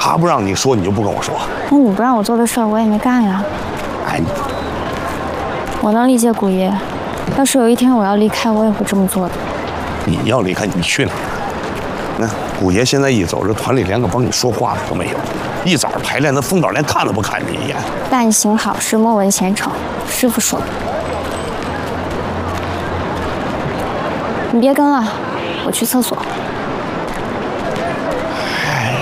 他不让你说，你就不跟我说。 那你不让我做的事儿，我也没干呀。 哎， 我能理解古爷，要是有一天我要离开，我也会这么做的。 你要离开，你去哪儿？那古爷现在一走，这团里连个帮你说话的都没有。一早排练，那风导连看都不看你一眼。 但行好事，莫问前程，师傅说的。你别跟了，我去厕所。 哎，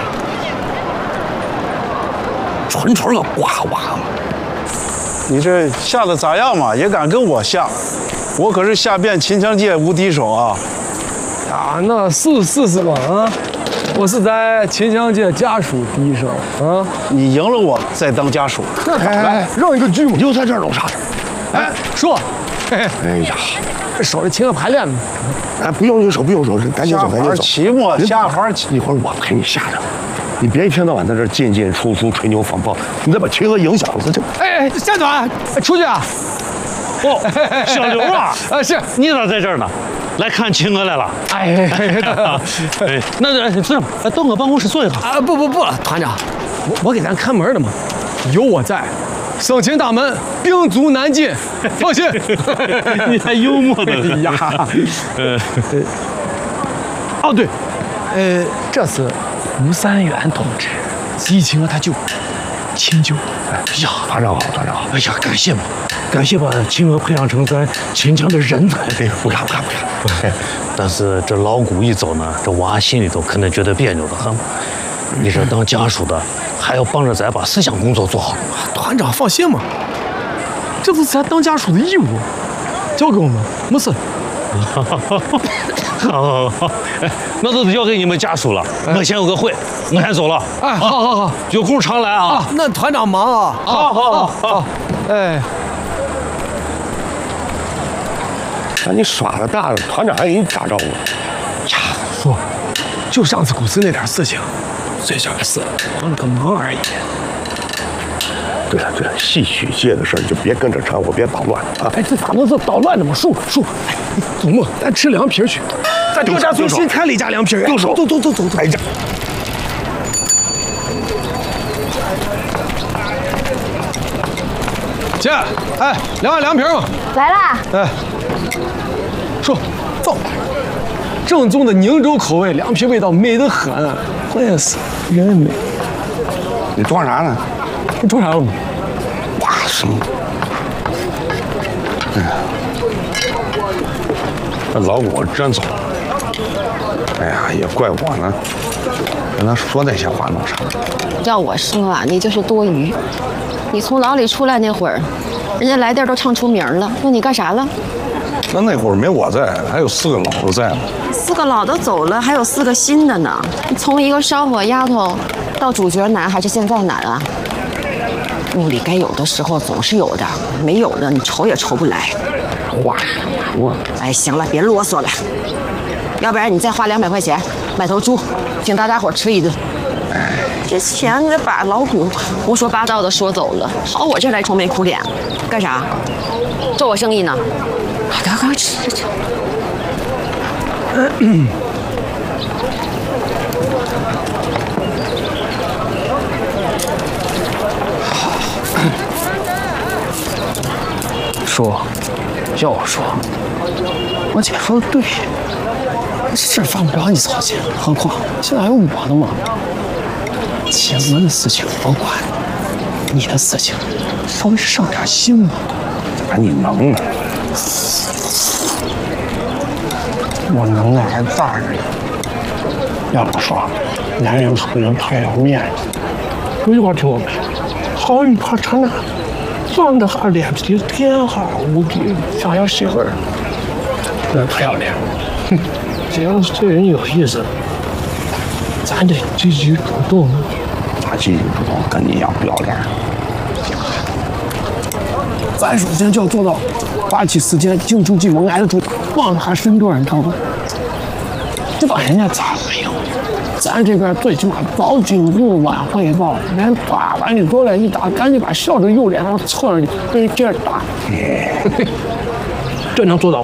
纯纯个瓜娃嘛！ 你这下的咋样嘛？也敢跟我下？我可是下遍秦腔界无敌手啊！ 啊，那是嘛啊！我是在秦腔界家属第一手啊！ 你赢了我再当家属， 那咋了？让一个剧嘛！ 又在这儿弄啥？ 哎，说， 哎呀， 守着秦河排练呢。 哎，不用守，不用守，赶紧走，赶紧走。 期末下盘期， 一会儿我陪你下着，你别一天到晚在这进进出出吹牛放炮，你再把秦河影响了，这。 哎，夏团，出去啊！ 哦，小刘啊， 是你咋在这儿呢？来看秦娥来了。 哎， 那是到我办公室坐一下。 啊，不，团长，我给咱看门的嘛，有我在，生擒大门，兵卒难进，放心。 你还幽默的呀。哦对，这是吴三元同志，激情他舅，亲舅。 哎呀，团长好，团长好。 哎呀，感谢把秦娥培养成咱秦腔的人才。 不敢。 但是这老古一走呢，这娃心里头可能觉得别扭的很。你这当家属的，还要帮着咱把思想工作做好。 团长放心嘛，这是咱当家属的义务，交给我们，没事。 好，哎，那都是交给你们家属了。我先有个会，我先走了。 哎，好， 有空常来啊。 那团长忙啊。好。哎， 那你耍的大了，团长还给你打招呼。 呀，说，就上次古寺那点事情，最小的事，帮了个忙而已。 对了，戏曲界的事儿就别跟着掺和，别捣乱啊！ 哎，这咋能是捣乱的嘛？叔，哎，走嘛，咱吃凉皮去。咱刘家村新开了一家凉皮。 动手！走！哎呀！ 姐，哎，两碗凉皮嘛。 来啦！ 哎，说，走。正宗的宁州口味凉皮，味道美得很，关键是人美。 你装啥呢？ 你装啥了吗？ 哇，什么？哎呀，那老古真走了。哎呀，也怪我呢，跟他说那些话弄啥？ 要我说啊，你就是多余。你从牢里出来那会儿，人家来店都唱出名了，问你干啥了？ 那会儿没我在，还有4个老子在呢。 4个老的走了，还有4个新的呢。从一个烧火丫头到主角难，还是现在难啊？屋里该有的时候总是有的，没有的你愁也愁不来。 话说， 哎，行了，别啰嗦了，要不然你再花200块钱买头猪，请大家伙吃一顿。这钱你把老古胡说八道的说走了，跑我这儿来愁眉苦脸，干啥？做我生意呢？快吃。 说，要我说，我姐说的对，这事犯不着你操心，何况现在还有我呢嘛。秦娥的事情我管，你的事情稍微上点心嘛。 咋你能呢？ 我能耐还大着呢。要我说，男人不能太要面子。有句话听过没？好运怕缠哪？ 装的哈脸皮天下无敌，想要媳妇儿，那不要脸。哼，只要是对人有意思，咱得积极主动。 咋积极主动？跟你一样不要脸。 咱首先就要做到发起时间进出进门挨得住，忘了还身段，你知道吗？这把人家咋没有？咱这边最起码早警部晚汇报，连打完你过来一打，赶紧把笑着右脸上侧着你，跟人接着打。这能做到？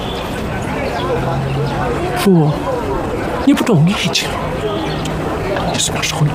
叔，你不懂义气，你是把手里